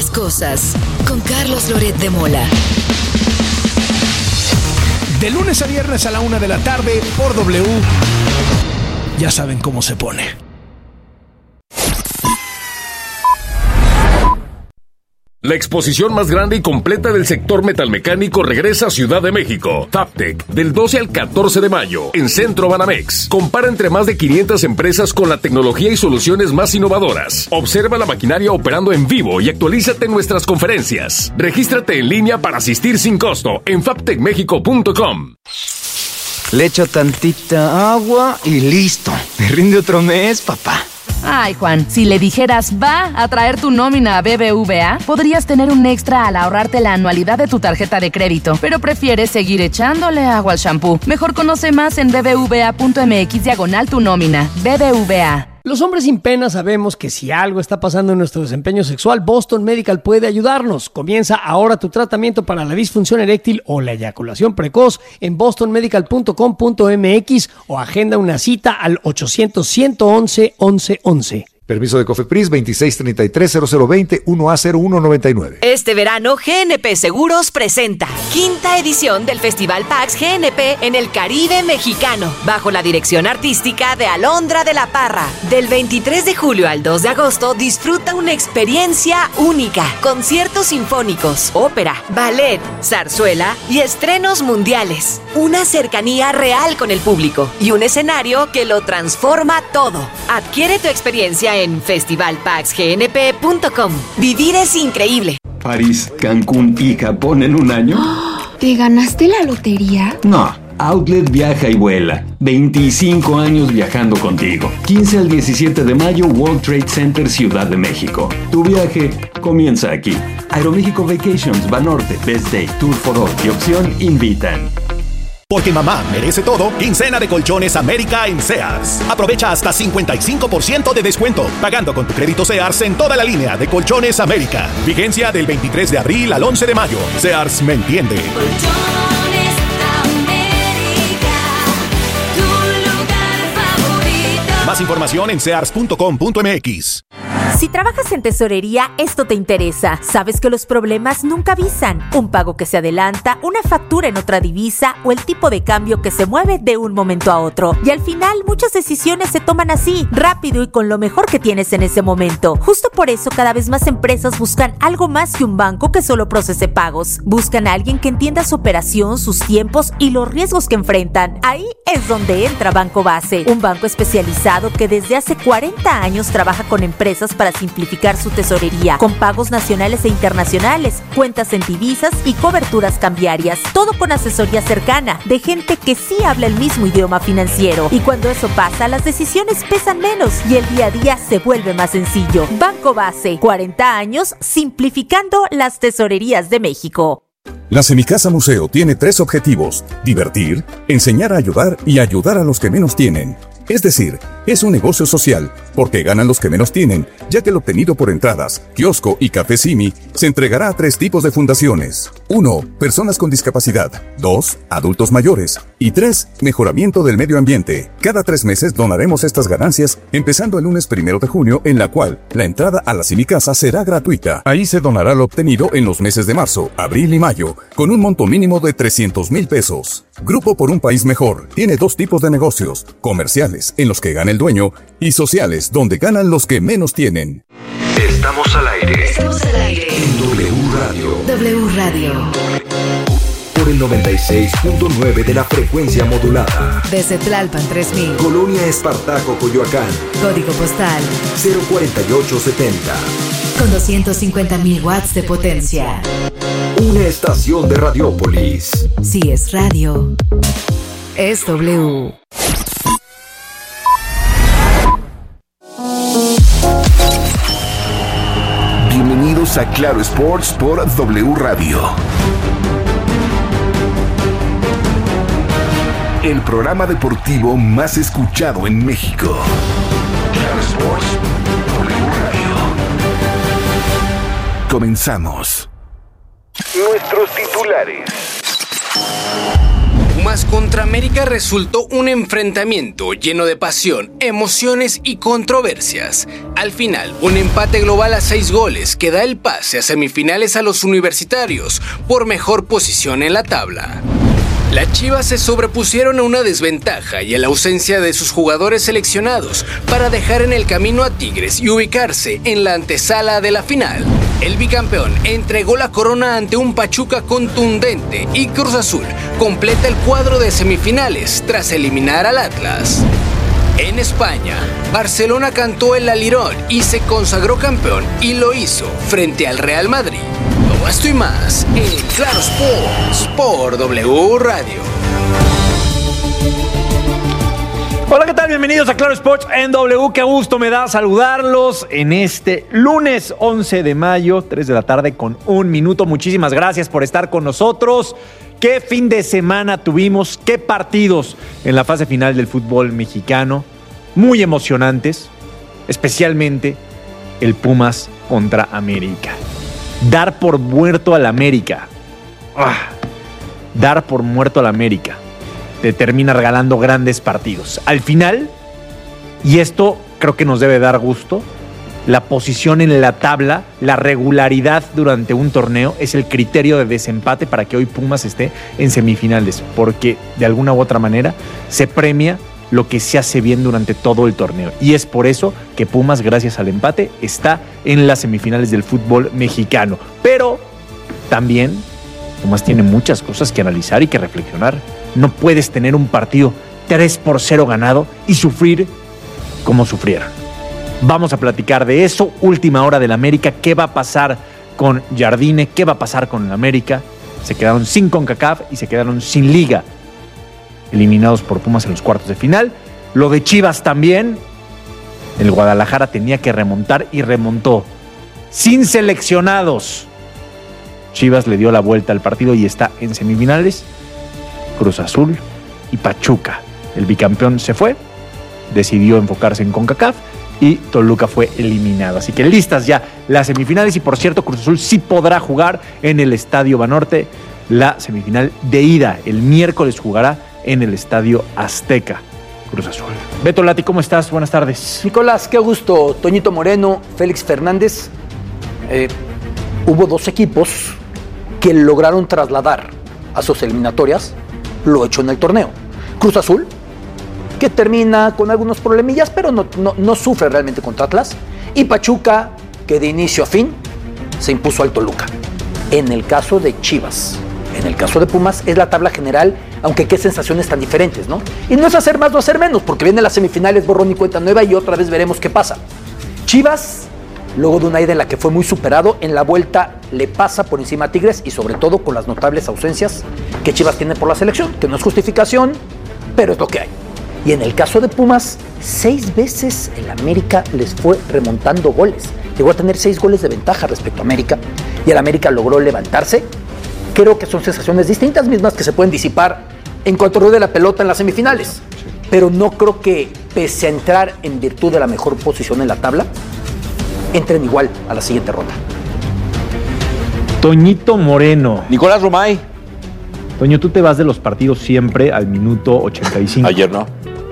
las cosas con Carlos Loret de Mola. De lunes a viernes a la 1 de la tarde por W. Ya saben cómo se pone. La exposición más grande y completa del sector metalmecánico regresa a Ciudad de México. Fabtech, del 12 al 14 de mayo, en Centro Banamex. Compara entre más de 500 empresas con la tecnología y soluciones más innovadoras. Observa la maquinaria operando en vivo y actualízate en nuestras conferencias. Regístrate en línea para asistir sin costo en fabtechmexico.com. Le echo tantita agua y listo. Me rinde otro mes, papá. Ay, Juan, si le dijeras va a traer tu nómina a BBVA, podrías tener un extra al ahorrarte la anualidad de tu tarjeta de crédito, pero prefieres seguir echándole agua al shampoo. Mejor conoce más en bbva.mx/tu nómina. BBVA. Los hombres sin pena sabemos que si algo está pasando en nuestro desempeño sexual, Boston Medical puede ayudarnos. Comienza ahora tu tratamiento para la disfunción eréctil o la eyaculación precoz en bostonmedical.com.mx o agenda una cita al 800-111-1111. Permiso de COFEPRIS 2633-0020 1A0199. Este verano, GNP Seguros presenta quinta edición del Festival PAX GNP en el Caribe mexicano, bajo la dirección artística de Alondra de la Parra. Del 23 de julio al 2 de agosto, disfruta una experiencia única. Conciertos sinfónicos, ópera, ballet, zarzuela y estrenos mundiales. Una cercanía real con el público y un escenario que lo transforma todo. Adquiere tu experiencia en festivalpaxgnp.com. Vivir es increíble. París, Cancún y Japón en un año. ¿Te ganaste la lotería? No, Outlet viaja y vuela. 25 años viajando contigo. 15 al 17 de mayo, World Trade Center, Ciudad de México. Tu viaje comienza aquí. Aeroméxico Vacations, Banorte, Best Day, Tour for All y Opción invitan. Porque mamá merece todo, quincena de Colchones América en Sears. Aprovecha hasta 55% de descuento, pagando con tu crédito Sears en toda la línea de Colchones América. Vigencia del 23 de abril al 11 de mayo. Sears me entiende. Colchones América, tu lugar favorito. Más información en sears.com.mx. Si trabajas en tesorería, esto te interesa. Sabes que los problemas nunca avisan. Un pago que se adelanta, una factura en otra divisa o el tipo de cambio que se mueve de un momento a otro. Y al final, muchas decisiones se toman así, rápido y con lo mejor que tienes en ese momento. Justo por eso, cada vez más empresas buscan algo más que un banco que solo procese pagos. Buscan a alguien que entienda su operación, sus tiempos y los riesgos que enfrentan. Ahí es donde entra Banco Base, un banco especializado que desde hace 40 años trabaja con empresas para simplificar su tesorería, con pagos nacionales e internacionales, cuentas en divisas y coberturas cambiarias. Todo con asesoría cercana, de gente que sí habla el mismo idioma financiero. Y cuando eso pasa, las decisiones pesan menos y el día a día se vuelve más sencillo. Banco Base, 40 años simplificando las tesorerías de México. La Semicasa Museo tiene 3 objetivos: divertir, enseñar a ayudar y ayudar a los que menos tienen. Es decir, es un negocio social, porque ganan los que menos tienen, ya que lo obtenido por entradas, kiosco y café Simi se entregará a 3 tipos de fundaciones. 1. Personas con discapacidad. 2. Adultos mayores. Y 3. Mejoramiento del medio ambiente. Cada 3 meses donaremos estas ganancias, empezando el lunes 1 de junio, en la cual la entrada a la Semicasa será gratuita. Ahí se donará lo obtenido en los meses de marzo, abril y mayo, con un monto mínimo de 300,000 pesos. Grupo por un País Mejor tiene 2 tipos de negocios: comerciales, en los que gana el dueño, y sociales, donde ganan los que menos tienen. Estamos al aire. Estamos al aire. En W Radio. W Radio. Por el 96.9 de la frecuencia modulada. Desde Tlalpan 3000. Colonia Espartaco, Coyoacán. Código postal 04870. Con 250,000 watts de potencia. Una estación de Radiópolis. Si es radio, es W. Bienvenidos a Claro Sports por W Radio. El programa deportivo más escuchado en México. Claro Sports, W Radio. Comenzamos. Nuestros titulares. Pumas contra América resultó un enfrentamiento lleno de pasión, emociones y controversias. Al final, un empate global a 6 goles que da el pase a semifinales a los universitarios por mejor posición en la tabla. Las Chivas se sobrepusieron a una desventaja y a la ausencia de sus jugadores seleccionados para dejar en el camino a Tigres y ubicarse en la antesala de la final. El bicampeón entregó la corona ante un Pachuca contundente y Cruz Azul completa el cuadro de semifinales tras eliminar al Atlas. En España, Barcelona cantó el Alirón y se consagró campeón y lo hizo frente al Real Madrid. Todo esto y más en Claro Sports por W Radio. Hola, ¿qué tal? Bienvenidos a Claro Sports en W. Qué gusto me da saludarlos en este lunes 11 de mayo, 3 de la tarde con 1 minuto. Muchísimas gracias por estar con nosotros. Qué fin de semana tuvimos, qué partidos en la fase final del fútbol mexicano. Muy emocionantes, especialmente el Pumas contra América. Dar por muerto al América. Dar por muerto al América. Te termina regalando grandes partidos. Al final, y esto creo que nos debe dar gusto, la posición en la tabla, la regularidad durante un torneo es el criterio de desempate para que hoy Pumas esté en semifinales, porque de alguna u otra manera se premia lo que se hace bien durante todo el torneo. Y es por eso que Pumas, gracias al empate, está en las semifinales del fútbol mexicano. Pero también Pumas tiene muchas cosas que analizar y que reflexionar. No puedes tener un partido 3-0 ganado y sufrir como sufrieron. Vamos a platicar de eso. Última hora del América. ¿Qué va a pasar con Jardine? ¿Qué va a pasar con el América? Se quedaron sin CONCACAF y se quedaron sin Liga. Eliminados por Pumas en los cuartos de final. Lo de Chivas también. El Guadalajara tenía que remontar y remontó. Sin seleccionados. Chivas le dio la vuelta al partido y está en semifinales. Cruz Azul y Pachuca. El bicampeón se fue. Decidió enfocarse en CONCACAF. Y Toluca fue eliminado. Así que listas ya las semifinales. Y por cierto, Cruz Azul sí podrá jugar en el Estadio Banorte la semifinal de ida. El miércoles jugará en el Estadio Azteca. Cruz Azul. Beto Lati, ¿cómo estás? Buenas tardes. Nicolás, qué gusto. Toñito Moreno, Félix Fernández. Hubo 2 equipos que lograron trasladar a sus eliminatorias lo hecho en el torneo. Cruz Azul, que termina con algunos problemillas, pero no sufre realmente contra Atlas. Y Pachuca, que de inicio a fin se impuso al Toluca. En el caso de Chivas, en el caso de Pumas, es la tabla general, aunque qué sensaciones tan diferentes, ¿no? Y no es hacer más, no hacer menos, porque vienen las semifinales, borrón y cuenta nueva, y otra vez veremos qué pasa. Chivas, luego de una ida en la que fue muy superado, en la vuelta le pasa por encima a Tigres, y sobre todo con las notables ausencias que Chivas tiene por la selección, que no es justificación, pero es lo que hay. Y en el caso de Pumas, 6 veces el América les fue remontando goles. Llegó a tener 6 goles de ventaja respecto a América, y el América logró levantarse. Creo que son sensaciones distintas, mismas que se pueden disipar en cuanto ruede la pelota en las semifinales. Pero no creo que, pese a entrar en virtud de la mejor posición en la tabla, entren igual a la siguiente ronda. Toñito Moreno. Nicolás Romay. Toño, tú te vas de los partidos siempre al minuto 85. Ayer no.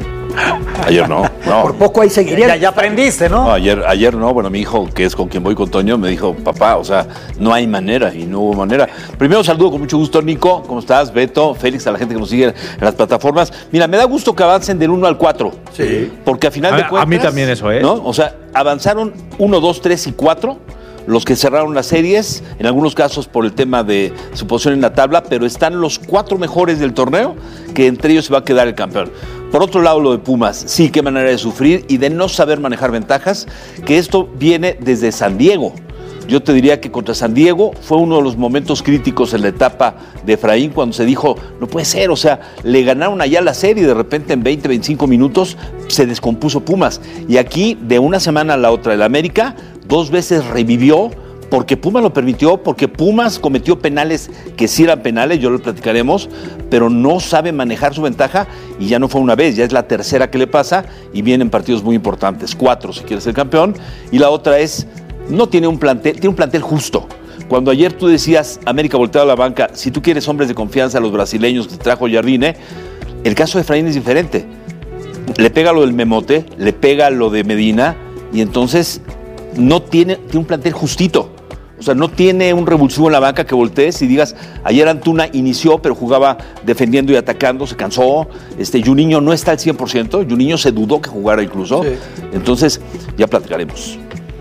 Por poco ahí seguiría. Ya aprendiste, ¿no? No, ayer no. Bueno, mi hijo, que es con quien voy con Toño, me dijo, papá, o sea, no hay manera, y no hubo manera. Primero saludo con mucho gusto, Nico. ¿Cómo estás? Beto, Félix, a la gente que nos sigue en las plataformas. Mira, me da gusto que avancen del 1 al 4. Sí. Porque a final de cuentas... A mí también eso, ¿eh? ¿no? O sea, avanzaron 1, 2, 3 y 4. Los que cerraron las series, en algunos casos por el tema de su posición en la tabla, pero están los 4 mejores del torneo, que entre ellos se va a quedar el campeón. Por otro lado, lo de Pumas, sí, qué manera de sufrir y de no saber manejar ventajas, que esto viene desde San Diego. Yo te diría que contra San Diego fue uno de los momentos críticos en la etapa de Efraín, cuando se dijo, no puede ser, o sea, le ganaron allá la serie y de repente en 20, 25 minutos se descompuso Pumas. Y aquí, de una semana a la otra, el América 2 veces revivió, porque Pumas lo permitió, porque Pumas cometió penales que sí eran penales, yo lo platicaremos, pero no sabe manejar su ventaja, y ya no fue una vez, ya es la tercera que le pasa, y vienen partidos muy importantes, 4 si quieres ser campeón, y la otra es, no tiene un plantel, tiene un plantel justo, Cuando ayer tú decías, América volteado a la banca, si tú quieres hombres de confianza, los brasileños que te trajo Jardine, el caso de Efraín es diferente. Le pega lo del Memote, le pega lo de Medina, y entonces no tiene un plantel justito. O sea, no tiene un revulsivo en la banca que voltees y digas, ayer Antuna inició, pero jugaba defendiendo y atacando, se cansó. Juninho no está al 100%, Juninho se dudó que jugara incluso. Sí. Entonces, ya platicaremos.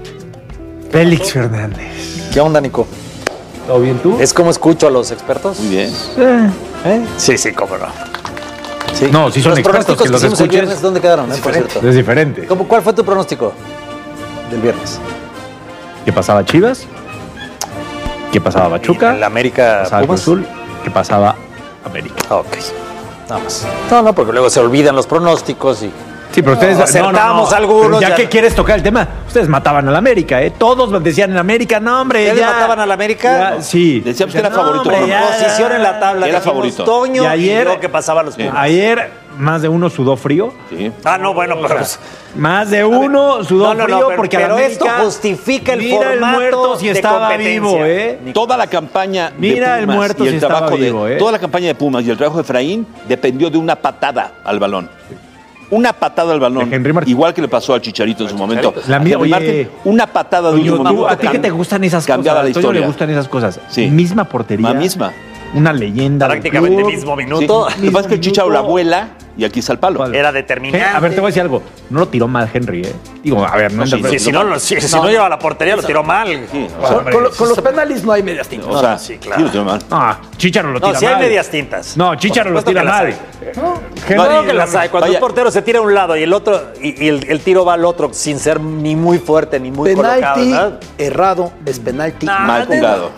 Félix Fernández. ¿Qué onda, Nico? ¿Todo bien tú? ¿Es como escucho a los expertos? Muy bien. Sí, cómo no. Sí. No, sí son los expertos pronósticos que los hicimos el escuches. viernes, ¿dónde quedaron? Por cierto. Es diferente. ¿Cuál fue tu pronóstico del viernes? ¿Qué pasaba Chivas? ¿Qué pasaba Pachuca? ¿En la América pasaba Pumas? Cruz Azul? ¿Qué pasaba América? Ok. Nada más. No, porque luego se olvidan los pronósticos y... Sí, pero ustedes acertamos algunos. Ya que quieres tocar el tema, ustedes mataban a la América, ¿eh? Todos decían en América, no, hombre. ¿Ustedes ya mataban a la América? Ya, sí. Decíamos que era favorito. Hombre, posición en la tabla. Era favorito. Toño, y ayer, y que pasaba los Pumas. Ayer, más de uno sudó frío. Sí. No, bueno, pero... Más de uno sudó frío porque pero América, esto justifica el mira formato el muerto si de estaba competencia. vivo, ¿eh? Toda la campaña Mira de el Pumas muerto y el si estaba trabajo vivo, ¿eh? Toda la campaña de Pumas y el trabajo de Efraín dependió de una patada al balón. Una patada al balón, igual que le pasó al Chicharito en su momento. Una patada de último minuto. ¿A ti que te gustan esas cosas? Cambiaba la historia. le gustan esas cosas. Sí. Misma portería. La misma. Una leyenda. Prácticamente mismo minuto. Sí. Lo que pasa es que el Chicharo la vuela y aquí está el palo. Era determinante. A ver, te voy a decir algo. No lo tiró mal Henry, ¿eh? Digo, a ver, no Si no lleva a la portería, lo tiró mal. Sí, Con los penales no hay medias tintas. O sea, sí, claro. Sí lo tiró mal. Chicharo lo tira mal. No, sí hay medias tintas. No, Chicharo lo tira mal. Claro que las hay. Cuando un portero se tira a un lado y el otro y el tiro va al otro sin ser ni muy fuerte ni muy colocado. Penalti errado es penalti mal jugado.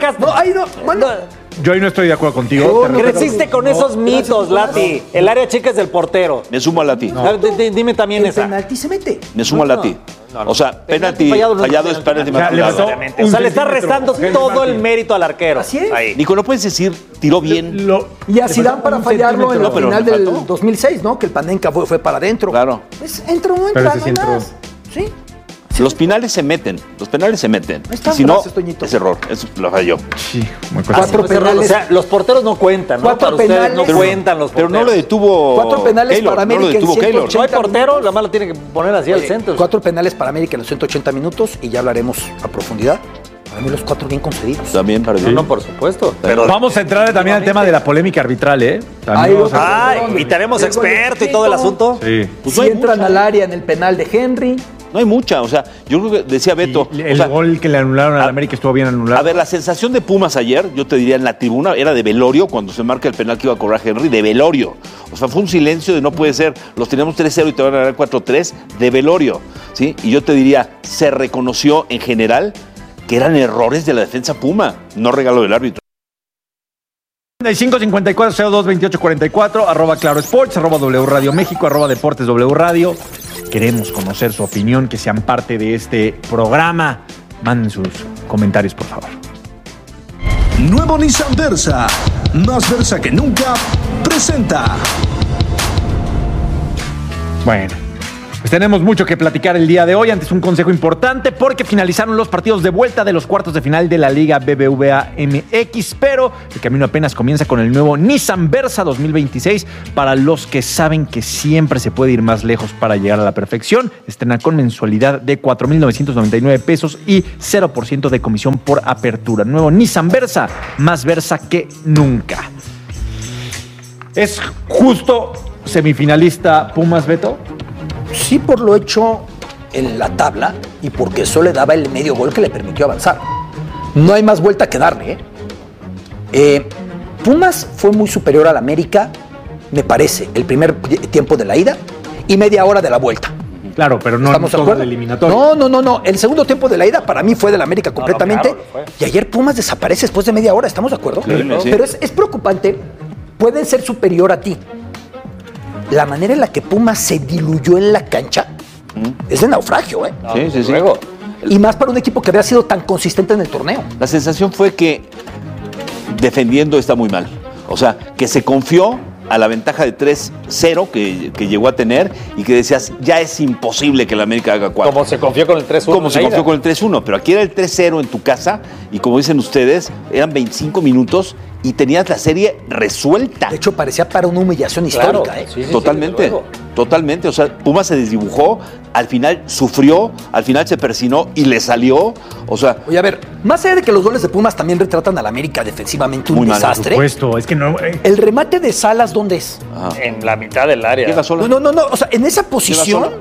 Yo ahí no estoy de acuerdo contigo. Creciste con esos mitos, Lati. El área chica es del portero. Me sumo a Lati. Dime también esa. El penalti se mete. Me sumo a Lati. O sea, penalti fallado es penalti mal jugado. O sea, le está restando todo el mérito al arquero. Así es. Ahí. Nico, no puedes decir tiró bien. Y a Zidane para fallarlo en la pero final le del faltó. 2006, ¿no? Que el Panenka fue para adentro. Claro. Pues entró, no Pero entra, ese sí no entró. más. Sí. Los penales se meten. Los penales se meten. Ahí están, Si no, gracias, Toñito. es error. Eso lo falló. Sí, muy Cuatro penales. O sea, los porteros no cuentan, ¿no? Cuatro Para ustedes penales. no cuentan los Pero porteros. no lo detuvo. 4 penales Keylor, para América No lo detuvo en Keylor. 180. No hay portero, la mala tiene que poner así al centro. 4 penales para América en los 180 minutos y ya hablaremos a profundidad. Para mí los 4 bien concedidos. También para No, por supuesto. Pero Vamos a entrar también al tema de la polémica arbitral, ¿eh? También vamos a- y tenemos experto y todo el asunto. Sí. Pues Si entran al área en el penal de Henry. No hay mucha. O sea, yo creo que decía Beto. El o sea, gol que le anularon a la América estuvo bien anulado. a ver, la sensación de Pumas ayer, yo te diría en la tribuna, era de velorio cuando se marca el penal que iba a cobrar Henry, de velorio. O sea, fue un silencio de no puede ser, los teníamos 3-0 y te van a ganar 4-3, de velorio. ¿Sí? Y yo te diría, se reconoció en general que eran errores de la defensa Puma, no regalo del árbitro. 55-54-02-28-44, arroba Claro Sports, arroba W Radio México, arroba Deportes W Radio. Queremos conocer su opinión, que sean parte de este programa. Manden sus comentarios, por favor. Nuevo Nissan Versa, más Versa que nunca, presenta. Bueno, pues tenemos mucho que platicar el día de hoy. Antes un consejo importante porque finalizaron los partidos de vuelta de los cuartos de final de la Liga BBVA MX, pero el camino apenas comienza con el nuevo Nissan Versa 2026. Para los que saben que siempre se puede ir más lejos para llegar a la perfección, estrena con mensualidad de 4,999 pesos y 0% de comisión por apertura. Nuevo Nissan Versa, más Versa que nunca. ¿Es justo semifinalista Pumas, Beto? Sí, por lo hecho en la tabla y porque eso le daba el medio gol que le permitió avanzar. No hay más vuelta que darle, Pumas fue muy superior al América, me parece, el primer tiempo de la ida y media hora de la vuelta. Claro, pero no ¿Estamos de todo acuerdo? el eliminatorio. No. El segundo tiempo de la ida para mí fue del América completamente. claro, fue. Y ayer Pumas desaparece después de media hora, ¿estamos de acuerdo? Sí. Pero es preocupante. Pueden ser superior a ti. La manera en la que Pumas se diluyó en la cancha es de naufragio, Sí. Luego. Y más para un equipo que había sido tan consistente en el torneo. La sensación fue que defendiendo está muy mal. O sea, que se confió a la ventaja de 3-0 que llegó a tener y que decías, ya es imposible que el América haga 4. Como se confió con el 3-1. Como se confió con el 3-1, pero aquí era el 3-0 en tu casa y como dicen ustedes, eran 25 minutos y tenías la serie resuelta. De hecho, parecía para una humillación histórica. Totalmente, totalmente. O sea, Pumas se desdibujó, al final sufrió, al final se persinó y le salió. O sea, oye, a ver, más allá de que los goles de Pumas también retratan al América defensivamente un desastre. Por supuesto, es que no. El remate de Salas, ¿dónde es? En la mitad del área. Llega solo. No. O sea, en esa posición.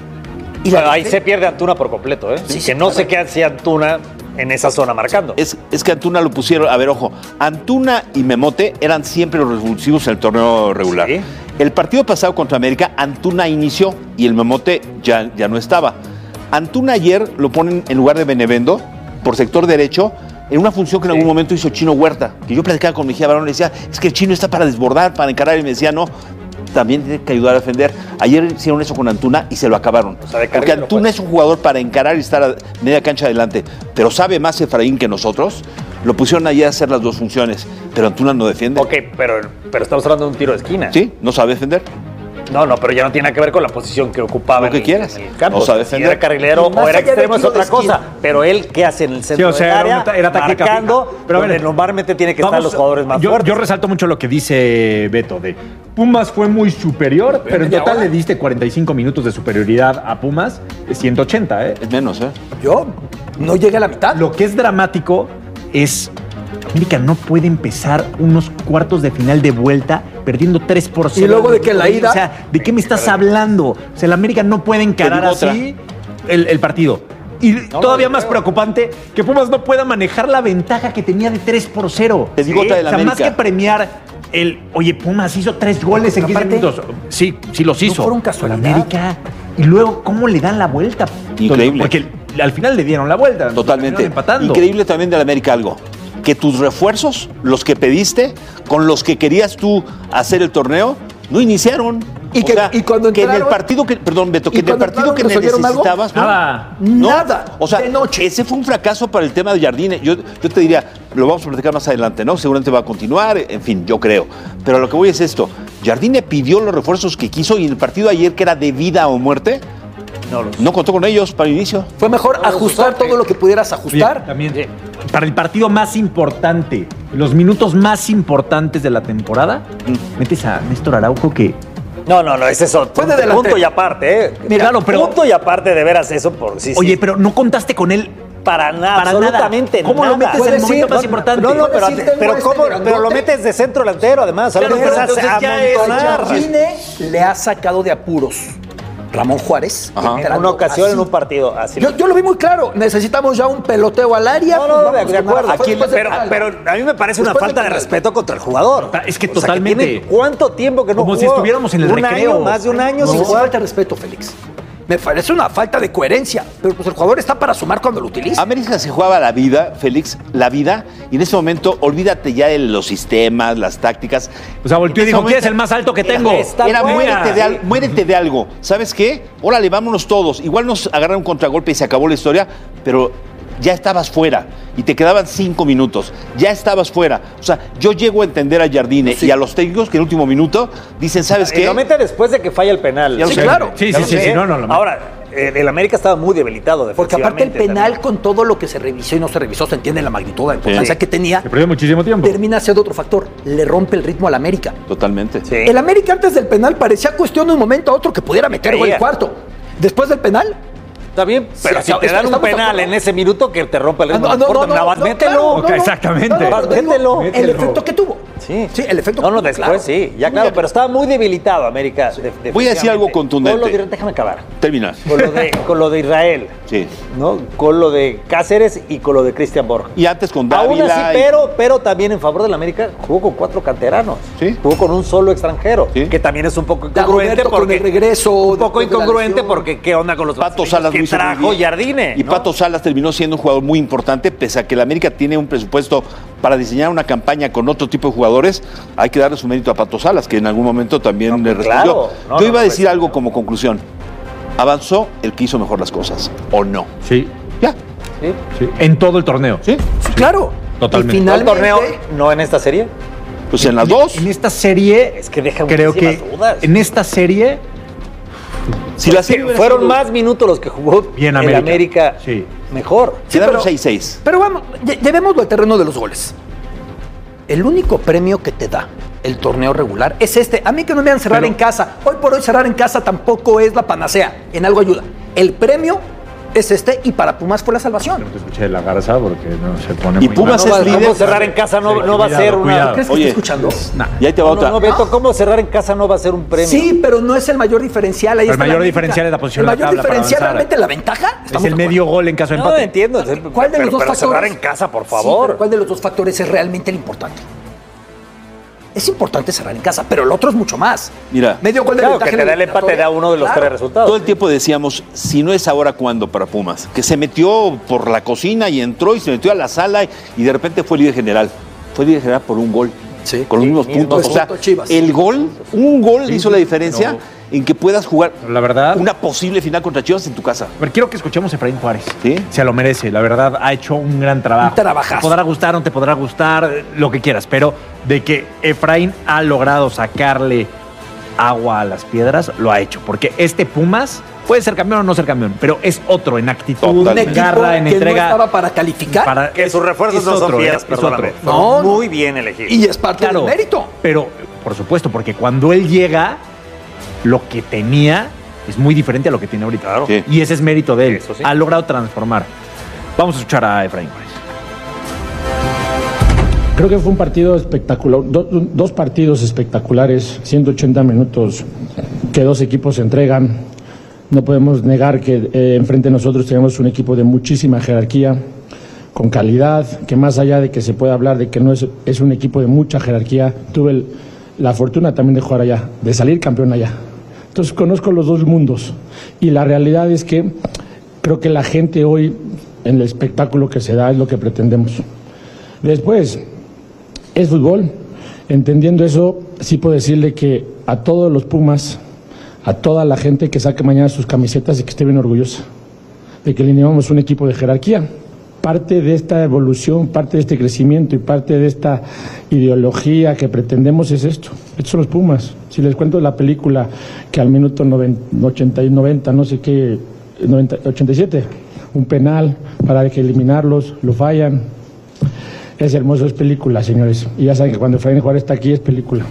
Y ahí se pierde Antuna por completo, ¿eh? Sí, que no sé qué hacía Antuna en esa zona marcando. Es que Antuna lo pusieron, a ver, ojo, Antuna y Memote eran siempre los revulsivos en el torneo regular. Sí. El partido pasado contra América, Antuna inició y el Memote ya no estaba. Antuna ayer lo ponen en lugar de Benevendo, por sector derecho, en una función que en algún momento hizo Chino Huerta, que yo platicaba con Mejía Barón y le decía, es que el Chino está para desbordar, para encarar, y me decía, no, también tiene que ayudar a defender. Ayer hicieron eso con Antuna y se lo acabaron. O sea, porque Antuna es un jugador para encarar y estar a media cancha adelante, pero sabe más Efraín que nosotros. Lo pusieron ayer a hacer las dos funciones, pero Antuna no defiende. Ok, pero estamos hablando de un tiro de esquina. Sí, no sabe defender. No, pero ya no tiene nada que ver con la posición que ocupaba lo que quieras. En el campo. No sabe defender. Si era carrilero o era extremo es otra cosa. Pero él, ¿qué hace en el centro del área? Era marcando, pero normalmente tiene que estar los jugadores más fuertes. Yo resalto mucho lo que dice Beto, de Pumas fue muy superior, pero en total le diste 45 minutos de superioridad a Pumas, 180, ¿eh? Es menos, ¿eh? Yo no llegué a la mitad. Lo que es dramático es... América no puede empezar unos cuartos de final de vuelta perdiendo 3-0. Y luego de que la ida... O sea, ¿de qué me estás hablando? O sea, el América no puede encarar así el partido. Y todavía más preocupante, que Pumas no pueda manejar la ventaja que tenía de 3-0. Te digo otra de la América. América. Más que premiar oye, Pumas hizo 3 goles en 15 minutos. Sí los hizo. No fueron casualidad. América. Y luego, ¿cómo le dan la vuelta? Increíble. Porque al final le dieron la vuelta. Totalmente. Empatando. Increíble también de la América algo. Que tus refuerzos, los que pediste, con los que querías tú hacer el torneo, no iniciaron. Y cuando entraron, que en el partido que, perdón, Beto, que en el partido que necesitabas, nada. O sea, de noche. Ese fue un fracaso para el tema de Jardine. Yo te diría, lo vamos a platicar más adelante, ¿no? Seguramente va a continuar, en fin, yo creo. Pero a lo que voy es esto. Jardine pidió los refuerzos que quiso y en el partido de ayer, que era de vida o muerte, no contó con ellos para el inicio. Fue mejor ajustar todo lo que pudieras ajustar. Oye, también, para el partido más importante, los minutos más importantes de la temporada, metes a Néstor Araujo que... No, es eso. Fue de punto y aparte, ¿eh? Mira, claro, pero... Punto y aparte de veras eso. Oye, pero no contaste con él. Para nada, absolutamente nada. ¿Cómo lo metes en el momento más importante? Pero lo metes de centro delantero, además. Claro, pero entonces ya es... Jardine le ha sacado de apuros Ramón Juárez. En una ocasión, así. En un partido. Así yo lo vi muy claro. Necesitamos ya un peloteo al área. De acuerdo. Pero a mí me parece una falta de respeto contra el jugador. Es que totalmente. Que ¿cuánto tiempo que no Como jugó? Si estuviéramos en el recreo. Más de un año sin jugar. Falta de respeto, Félix. Me parece una falta de coherencia, pero pues el jugador está para sumar cuando lo utiliza. América se jugaba la vida, Félix, y en ese momento olvídate ya de los sistemas, las tácticas. O sea, volteó y dijo, ¿quién es el más alto que tengo? Era muérete de algo. ¿Sabes qué? Órale, vámonos todos. Igual nos agarraron un contragolpe y se acabó la historia, pero ya estabas fuera y te quedaban 5 minutos. Ya estabas fuera. O sea, yo llego a entender a Jardine y a los técnicos que en el último minuto dicen, ¿sabes qué? Lo mete después de que falla el penal. Sí, claro. Sí. No. Ahora, el América estaba muy debilitado porque aparte el penal también. Con todo lo que se revisó y no se revisó, se entiende la magnitud, la importancia que tenía. Se perdió muchísimo tiempo. Termina siendo otro factor. Le rompe el ritmo al América. Totalmente. Sí. El América antes del penal parecía cuestión de un momento a otro que pudiera meter el cuarto. Después del penal... Está bien, pero si te dan un penal en ese minuto que te rompe el ritmo, mételo. Exactamente. Mételo. El efecto que tuvo. Sí, el efecto. No, después claro. Sí, ya claro, pero estaba muy debilitado América. Voy a decir algo contundente. Déjame acabar. Termina. Con lo de Israel. Sí. ¿No? Con lo de Cáceres y con lo de Cristian Borja. Y antes con Dávila. Aún así, pero también en favor de la América jugó con 4 canteranos. Sí. Jugó con un solo extranjero. Sí. Que también es un poco incongruente porque el regreso. Un poco incongruente porque ¿qué onda con los Pato Salas que trajo Jardine? Y Pato Salas terminó siendo un jugador muy importante, pese a que la América tiene un presupuesto para diseñar una campaña con otro tipo de jugadores. Hay que darle su mérito a Pato Salas, que en algún momento también le respondió. Yo iba a decir algo como conclusión. ¿Avanzó el que hizo mejor las cosas o no? Sí. Ya. Sí. En todo el torneo. Sí. Claro. Totalmente. ¿El torneo no en esta serie? Pues en las dos. En esta serie, es que deja creo que dudas. en esta serie, si la serie fueron más minutos los que jugó bien el América, sí. mejor. Quedaron 6-6. Pero vamos, llevémoslo al terreno de los goles. El único premio que te da el torneo regular es este. A mí que no me vean cerrar en casa. Hoy por hoy cerrar en casa tampoco es la panacea. En algo ayuda. El premio es este y para Pumas fue la salvación. No te escuché la Garza porque no se pone Y muy Pumas mal. es líder. ¿Cómo cerrar en casa no va a ser una... ¿Crees que Oye, está escuchando? Y ahí te va otra. No, Beto, ¿cómo cerrar en casa no va a ser un premio? Sí, pero no es el mayor diferencial. Ahí El está mayor la diferencial es la posición El en la mayor tabla para diferencial avanzar. realmente la ventaja. Es el medio gol en caso de No, empate. entiendo. ¿Cuál de los dos pero factores? cerrar en casa, por Sí, favor. pero ¿cuál de los dos factores es realmente el importante? Es importante cerrar en casa, pero el otro es mucho más. Mira, Medio gol de Claro, ventaja que te en da el empate, da uno de los Claro. tres resultados. todo el tiempo decíamos, si no es ahora, ¿cuándo para Pumas? Que se metió por la cocina y entró y se metió a la sala y de repente fue líder general. Fue líder general por un gol. Sí. Con los mismos puntos. O sea, el gol, un gol hizo la diferencia en que puedas jugar La verdad, una posible final contra Chivas en tu casa. a ver, quiero que escuchemos a Efraín Juárez. ¿Sí? Se lo merece, la verdad, ha hecho un gran trabajo. Un trabajazo. Te podrá gustar, no te podrá gustar, lo que quieras, pero de que Efraín ha logrado sacarle agua a las piedras, lo ha hecho. Porque este Pumas puede ser campeón o no ser campeón, pero es otro en actitud, Un en equipo garra, en que entrega. no estaba para calificar Que sus refuerzos no son piedras, perdóname. No, Muy bien elegidos. y es parte Claro, del mérito. pero por supuesto, porque cuando él llega, lo que tenía es muy diferente a lo que tiene ahorita. Claro. Sí. Y ese es mérito de él. Eso sí. Ha logrado transformar. Vamos a escuchar a Efraín Juárez. Creo que fue un partido espectacular, dos partidos espectaculares, 180 minutos que dos equipos se entregan. No podemos negar que enfrente de nosotros tenemos un equipo de muchísima jerarquía, con calidad, que más allá de que se pueda hablar de que no es un equipo de mucha jerarquía, tuve la fortuna también de jugar allá, de salir campeón allá. Entonces conozco los dos mundos y la realidad es que creo que la gente hoy en el espectáculo que se da es lo que pretendemos. Después, es fútbol. Entendiendo eso, sí puedo decirle que a todos los Pumas, a toda la gente que saque mañana sus camisetas y que esté bien orgullosa de que le llevamos un equipo de jerarquía. Parte de esta evolución, parte de este crecimiento y parte de esta ideología que pretendemos es esto. Estos son los Pumas. Si les cuento la película que al minuto 90, no sé qué, 87, un penal para que eliminarlos, lo fallan. Es hermoso, es película, señores. Y ya saben que cuando Efraín Juárez está aquí es película.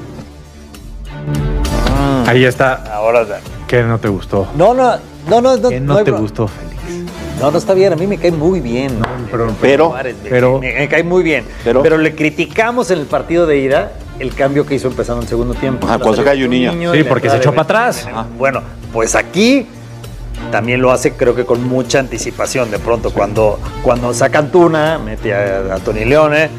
Ahí está. Ahora, ¿Qué no te gustó? no. ¿Qué no te gustó, Félix? No, está bien, a mí me cae muy bien. Pero me cae muy bien. Pero le criticamos en el partido de ida el cambio que hizo empezando el segundo tiempo. Ajá, cuando se cayó un niño. Sí, porque se echó para atrás. Bueno, pues aquí también lo hace, creo que con mucha anticipación. De pronto, cuando saca Antuna, mete a Tony Leone.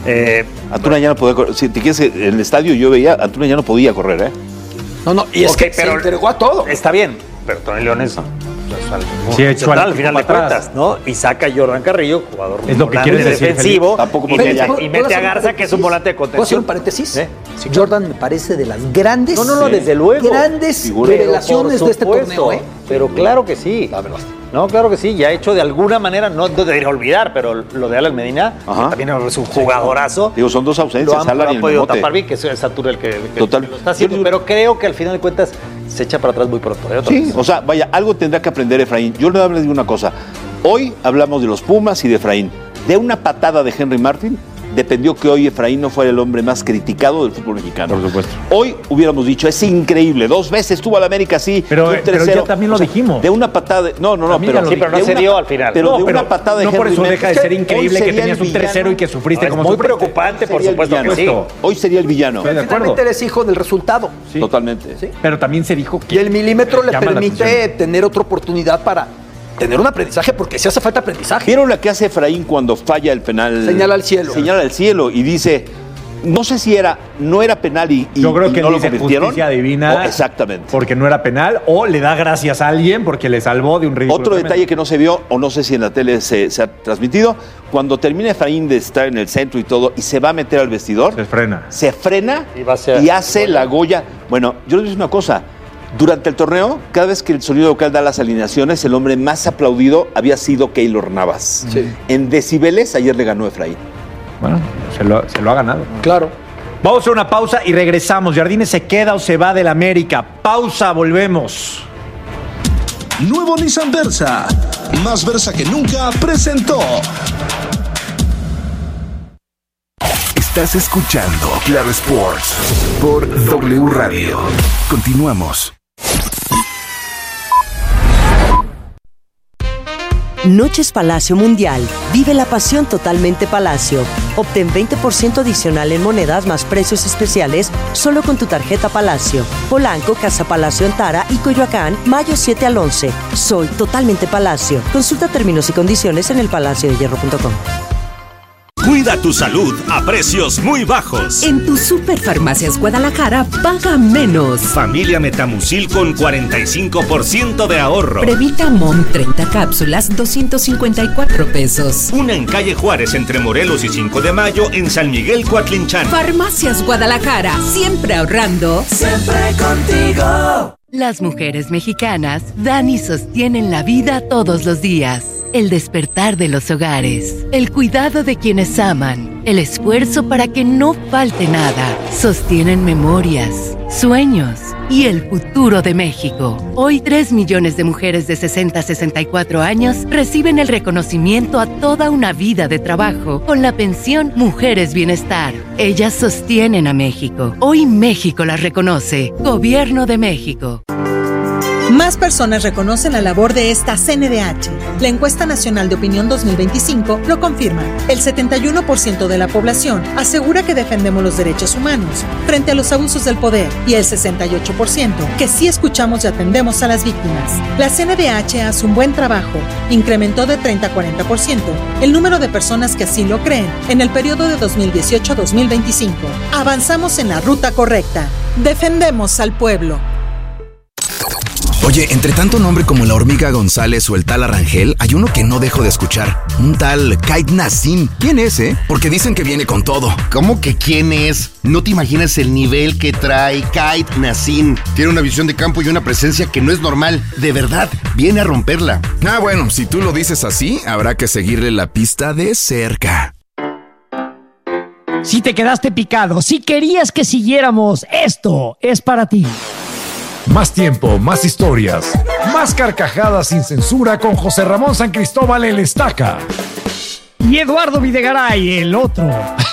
Antuna ya no podía correr. Si te quieres, en el estadio yo veía, Antuna ya no podía correr, ¿eh? No, y es que se entregó a todo. Está bien, pero Tony Leone es Sí, echó al final de cuentas, ¿no? Y saca a Jordan Carrillo, jugador Es lo que quieres decir, defensivo, Tampoco y podía mete a Garza, que es un volante de ¿Puedo hacer contención. un paréntesis? Jordan me parece de las grandes, Desde luego. grandes Pero revelaciones por de este supuesto, torneo, ¿eh? Pero claro que sí. No, claro que sí, ya ha hecho de alguna manera, no debería olvidar, pero lo de Alan Medina, que también es un jugadorazo. Digo, son dos Lo ausencias, han Alan y el podido Memote. tapar bien, que es Arturo el que Total. lo está haciendo, pero creo que al final de cuentas se echa para atrás muy pronto. Sí, o sea, vaya, algo tendrá que aprender Efraín. Yo le digo una cosa. Hoy hablamos de los Pumas y de Efraín. De una patada de Henry Martin dependió que hoy Efraín no fuera el hombre más criticado del fútbol mexicano. Por supuesto. Hoy hubiéramos dicho, es increíble, 2 veces estuvo al América así, Pero un 3-0. ya también lo dijimos. De una patada de... No, También ya lo pero no de se una- dio al final. Pero No, de pero una patada de no por Henry eso Martin. deja de Es ser hoy increíble que sería tenías el un 3-0 y que sufriste Es como muy sufriste. preocupante, por Sería el supuesto que sí. villano. Hoy sería el villano. Estoy de acuerdo. Finalmente eres hijo del resultado. Sí. Totalmente. Sí. Pero también se dijo que Y el milímetro le llama la permite atención. tener otra oportunidad para tener un aprendizaje, porque si hace falta aprendizaje. ¿Vieron la que hace Efraín cuando falla el penal? Señala al cielo. Señala al cielo y dice, no sé si no era penal y Yo creo y que no él lo dice convirtieron. justicia divina. Exactamente. Porque no era penal, o le da gracias a alguien porque le salvó de un ridículo. Otro tremendo. detalle que no se vio, o no sé si en la tele se ha transmitido, cuando termina Efraín de estar en el centro y todo, y se va a meter al vestidor, Se frena. y hace la Goya. Bueno, yo les digo una cosa. Durante el torneo, cada vez que el sonido local da las alineaciones, el hombre más aplaudido había sido Keylor Navas. Sí. En decibeles, ayer le ganó Efraín. Bueno, se lo ha ganado. Claro. Vamos a hacer una pausa y regresamos. ¿Jardines se queda o se va del América? Pausa, volvemos. Nuevo Nissan Versa, más Versa que nunca, presentó. Estás escuchando Claro Sports por W Radio. Continuamos. Noches Palacio Mundial. Vive la pasión totalmente Palacio. Obtén 20% adicional en monedas más precios especiales solo con tu tarjeta Palacio. Polanco, Casa Palacio Antara y Coyoacán, mayo 7 al 11. Soy totalmente Palacio. Consulta términos y condiciones en elpalaciodehierro.com. Cuida tu salud a precios muy bajos. En tu Superfarmacias Guadalajara, paga menos. Familia Metamucil con 45% de ahorro. Previtamon 30 cápsulas, 254 pesos. Una en calle Juárez entre Morelos y 5 de Mayo en San Miguel Coatlinchan. Farmacias Guadalajara, siempre ahorrando. Siempre contigo. Las mujeres mexicanas dan y sostienen la vida todos los días. El despertar de los hogares, el cuidado de quienes aman, el esfuerzo para que no falte nada, sostienen memorias, sueños y el futuro de México. Hoy 3 millones de mujeres de 60 a 64 años reciben el reconocimiento a toda una vida de trabajo con la pensión Mujeres Bienestar. Ellas sostienen a México. Hoy México las reconoce. Gobierno de México. Más personas reconocen la labor de esta CNDH. La encuesta nacional de opinión 2025 lo confirma. El 71% de la población asegura que defendemos los derechos humanos frente a los abusos del poder y el 68% que sí escuchamos y atendemos a las víctimas. La CNDH hace un buen trabajo. Incrementó de 30 a 40% el número de personas que así lo creen en el periodo de 2018 a 2025. Avanzamos en la ruta correcta. Defendemos al pueblo. Oye, entre tanto nombre como la hormiga González o el tal Arrangel, hay uno que no dejo de escuchar. Un tal Kite Nassim. ¿Quién es, Porque dicen que viene con todo. ¿Cómo que quién es? No te imaginas el nivel que trae Kite Nassim. Tiene una visión de campo y una presencia que no es normal. De verdad, viene a romperla. Ah, bueno, si tú lo dices así, habrá que seguirle la pista de cerca. Si te quedaste picado, si querías que siguiéramos, esto es para ti. Más tiempo, más historias, más carcajadas sin censura con José Ramón San Cristóbal el Estaca. Y Eduardo Videgaray, el otro.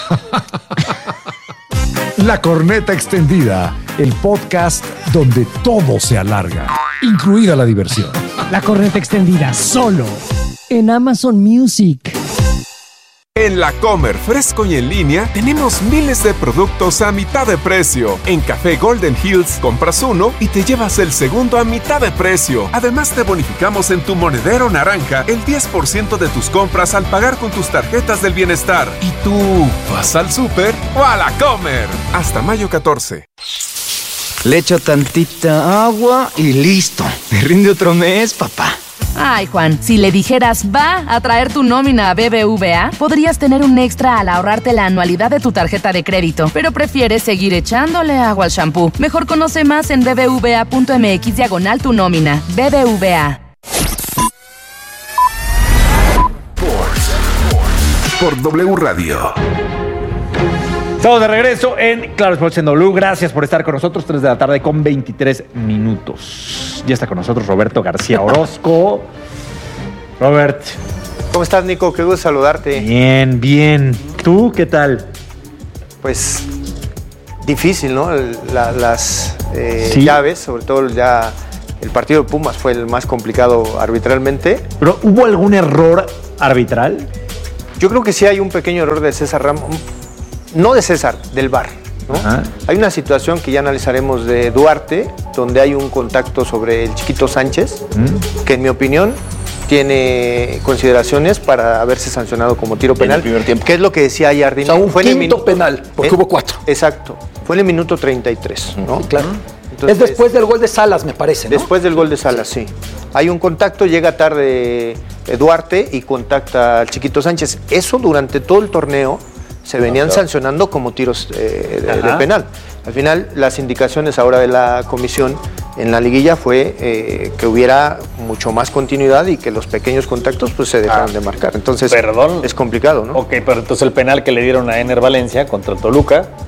La Corneta Extendida, el podcast donde todo se alarga, incluida la diversión. La Corneta Extendida, solo en Amazon Music. En La Comer, fresco y en línea, tenemos miles de productos a mitad de precio. En Café Golden Hills, compras uno y te llevas el segundo a mitad de precio. Además, te bonificamos en tu monedero naranja el 10% de tus compras al pagar con tus tarjetas del bienestar. ¿Y tú vas al súper o a La Comer? Hasta mayo 14. Le echo tantita agua y listo. Me rinde otro mes, papá. Ay, Juan, si le dijeras va a traer tu nómina a BBVA, podrías tener un extra al ahorrarte la anualidad de tu tarjeta de crédito, pero prefieres seguir echándole agua al shampoo. Mejor conoce más en bbva.mx/tu nómina. BBVA. Por W Radio. Estamos de regreso en Claro Sports en W. Gracias por estar con nosotros. 3 de la tarde con 23 minutos. Ya está con nosotros Roberto García Orozco. Robert. ¿Cómo estás, Nico? Qué gusto saludarte. Bien, bien. ¿Tú qué tal? Pues difícil, ¿no? Las Sí. llaves, sobre todo ya el partido de Pumas fue el más complicado arbitralmente. ¿Pero hubo algún error arbitral? Yo creo que sí hay un pequeño error de César Ramos. No de César, del VAR, ¿no? Hay una situación que ya analizaremos de Duarte, donde hay un contacto sobre el Chiquito Sánchez, que en mi opinión tiene consideraciones para haberse sancionado como tiro penal. primer tiempo. ¿Qué es lo que decía Jardine? O sea, un Fue en el quinto minuto- penal, porque hubo 4. Exacto. Fue en el minuto 33, ¿no? Claro. Entonces, es después del gol de Salas, me parece, ¿no? Después del gol de Salas, sí. Hay un contacto, llega tarde Duarte y contacta al Chiquito Sánchez. Eso durante todo el torneo se venían sancionando como tiros de penal. Al final, las indicaciones ahora de la comisión en la liguilla fue que hubiera mucho más continuidad y que los pequeños contactos pues se dejaran de marcar. Entonces, Perdón. es complicado, ¿no? Ok, pero entonces el penal que le dieron a Ener Valencia contra Toluca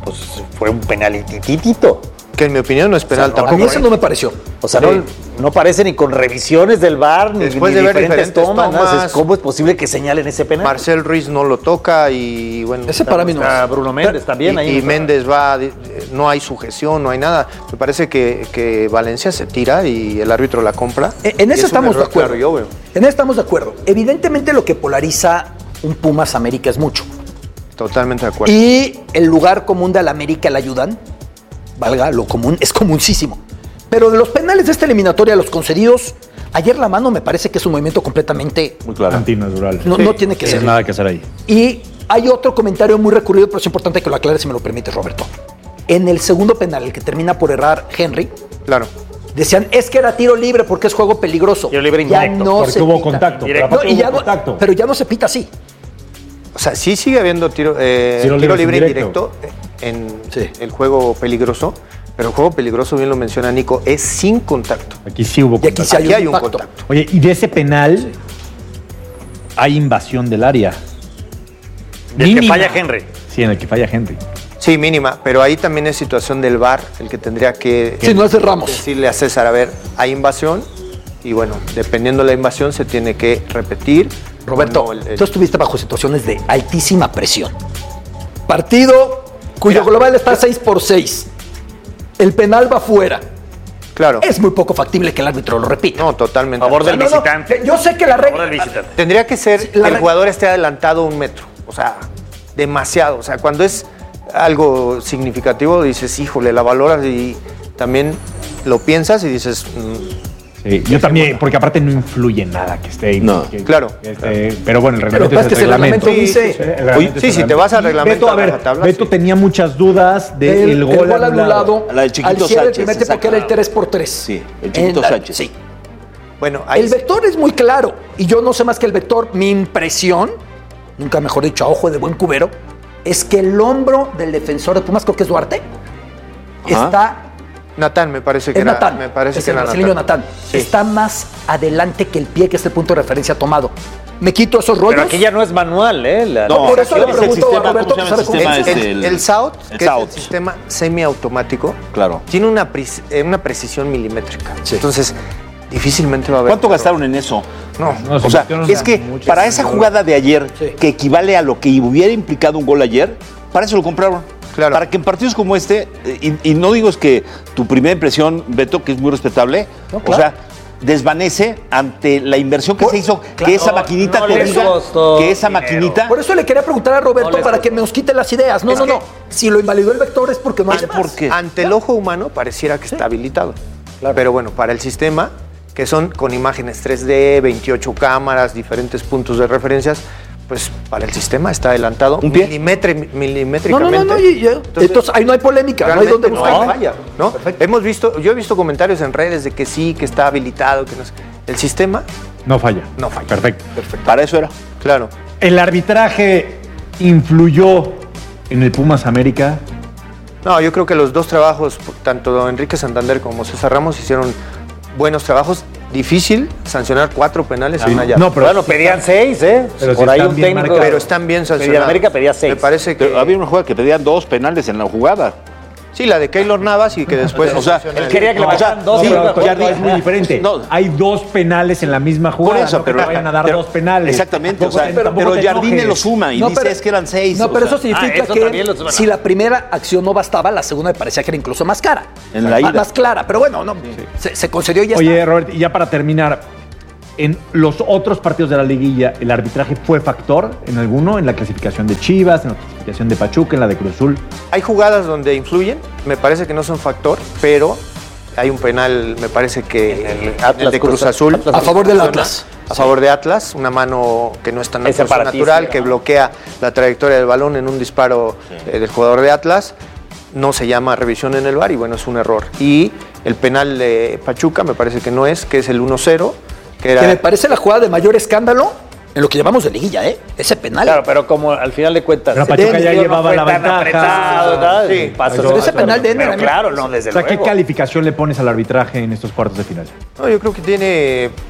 pues fue un penalititito. Que en mi opinión no es penal tampoco. A mí ese no me pareció. O sea, no parece ni con revisiones del VAR, ni Después de ver diferentes tomas, ¿cómo es posible que señalen ese penal? Marcel Ruiz no lo toca y bueno. Ese para mí no es. Bruno Méndez también ahí. Y Méndez va, no hay sujeción, no hay nada. Me parece que Valencia se tira y el árbitro la compra. En eso estamos de acuerdo. Claro, yo veo. En eso estamos de acuerdo. Evidentemente lo que polariza un Pumas América es mucho. Totalmente de acuerdo. Y el lugar común de la América le ayudan. Valga, lo común es comuncísimo. Pero de los penales de esta eliminatoria, los concedidos, ayer la mano me parece que es un movimiento completamente muy claro, antinatural. No tiene que ser. Nada que hacer ahí. Y hay otro comentario muy recurrido, pero es importante que lo aclares si me lo permites, Roberto. En el segundo penal, el que termina por errar Henry, claro, decían, es que era tiro libre porque es juego peligroso. Tiro libre indirecto. Ya no porque se hubo pita. contacto. Pero ya no se pita así. O sea, sí sigue habiendo tiro libre indirecto en el juego peligroso, pero el juego peligroso, bien lo menciona Nico, es sin contacto. Aquí sí hubo contacto. Aquí hay un contacto. Oye, y de ese penal hay invasión del área. Del que falla Henry. Sí, en el que falla Henry. Sí, mínima, pero ahí también es situación del VAR, el que tendría que no es de Ramos. Decirle a César, a ver, hay invasión y bueno, dependiendo de la invasión se tiene que repetir. Roberto, tú estuviste bajo situaciones de altísima presión. Partido cuyo global está 6-6. El penal va fuera. Claro. Es muy poco factible que el árbitro lo repita. No, totalmente. A favor del visitante. Yo sé que la regla... Tendría que ser que el jugador esté adelantado 1 metro. O sea, demasiado. O sea, cuando es algo significativo, dices, híjole, la valoras y también lo piensas y dices... Sí, yo también, porque aparte no influye en nada que esté ahí. No, claro. Pero bueno, el reglamento es el reglamento. Sí, si te vas al reglamento... Beto, a ver, Beto tenía muchas dudas del gol anulado. La del Chiquito Sánchez. Sánchez. El primer tiempo que era el 3x3. Sí, el Chiquito Sánchez. Sí. Bueno, el vector es muy claro. Y yo no sé más que el vector. Mi impresión, nunca mejor dicho, a ojo de buen cubero, es que el hombro del defensor de Pumas, creo que es Duarte, está... Natán, me parece que era. Natán. Me parece es que el era brasileño Natán. Sí. Está más adelante que el pie, que es el punto de referencia tomado. Me quito esos rollos. Pero aquí ya no es manual, ¿eh? No, por eso le pregunto a Roberto. El SAUT, que es el sistema semiautomático, claro, tiene una precisión milimétrica. Sí. Entonces, difícilmente va a haber... ¿Cuánto gastaron en eso? No, o sea, es que para esa jugada de ayer, que equivale a lo que hubiera implicado un gol ayer, para eso lo compraron. Claro. Para que en partidos como este, y no digo es que tu primera impresión, Beto, que es muy respetable, no, claro, o sea, desvanece ante la inversión que se hizo, claro, que esa maquinita te diga, que esa maquinita... Por eso le quería preguntar a Roberto para que me nos quite las ideas. No. Si lo invalidó el vector es porque no hay más. Porque ante el ojo humano pareciera que está habilitado. Claro. Pero bueno, para el sistema, que son con imágenes 3D, 28 cámaras, diferentes puntos de referencias, pues para el sistema está adelantado milimétricamente. No. Entonces ahí no hay polémica, no hay donde buscar. No hay falla, ¿no? Yo he visto comentarios en redes de que sí, que está habilitado, que no sé. El sistema no falla. No falla. Perfecto. Para eso era. Claro. ¿El arbitraje influyó en el Pumas América? No, yo creo que los dos trabajos, tanto Enrique Santander como César Ramos, hicieron buenos trabajos. Difícil sancionar 4 penales en una llave. No, pero bueno, pedían 6, ¿eh? Pero por si ahí un técnico. Pero están bien sancionados. América pedía 6. Me parece que... Pero había una jugada que pedían 2 penales en la jugada. Sí, la de Keylor Navas y que después... O sea, él quería que le bajaran 2. Sí, es muy diferente. No. Hay 2 penales en la misma jugada. Por eso, no pero que vayan a dar 2 penales. Exactamente. O sea, pero Jardine lo suma y dice que eran 6. No, pero eso significa que si la primera acción no bastaba, la segunda me parecía que era incluso más cara. En la ida. Más clara. Pero bueno, no, se concedió y ya está. Oye, Robert, y ya para terminar... ¿En los otros partidos de la liguilla el arbitraje fue factor en alguno? ¿En la clasificación de Chivas, en la clasificación de Pachuca, en la de Cruz Azul? Hay jugadas donde influyen, me parece que no son factor, pero hay un penal, me parece que el de Cruz Azul. A favor del Atlas. A favor de Atlas, una mano que no es tan natural, que bloquea la trayectoria del balón en un disparo del jugador de Atlas. No se llama revisión en el VAR y bueno, es un error. Y el penal de Pachuca me parece que no es, que es el 1-0. Que me parece la jugada de mayor escándalo en lo que llamamos de liguilla, ¿eh? Ese penal. Claro, pero como al final de cuentas... Pero Pachuca ya llevaba la ventaja. Sí, pero ese penal de Ender... Claro, no, desde luego. ¿Qué calificación le pones al arbitraje en estos cuartos de final? No, yo creo que tiene